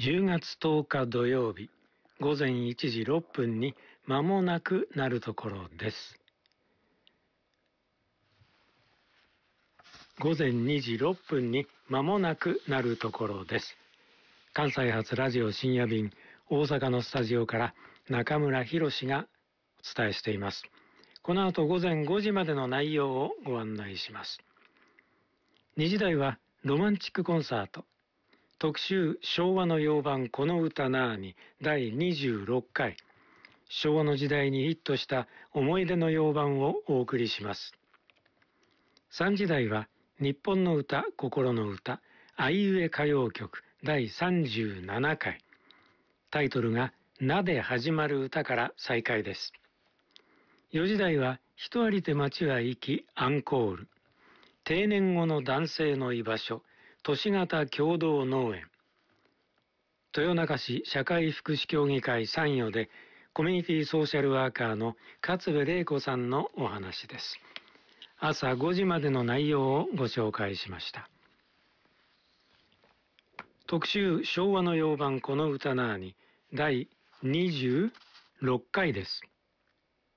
10月10日土曜日午前1時6分に間もなくなるところです。午前2時6分に間もなくなるところです。関西発ラジオ深夜便、大阪のスタジオから中村博がお伝えしています。この後午前5時までの内容をご案内します。2時台はロマンチックコンサート。特集昭和の洋版この歌なーに第26回。昭和の時代にヒットした思い出の洋版をお送りします。3時台は日本の歌心の歌あいうえ歌謡曲第37回。タイトルがなで始まる歌から再開です。4時台は人ありて街は生きアンコール。定年後の男性の居場所都市型共同農園。豊中市社会福祉協議会参与でコミュニティソーシャルワーカーの勝部玲子さんのお話です。朝5時までの内容をご紹介しました。特集昭和の洋版この歌なーに第26回です。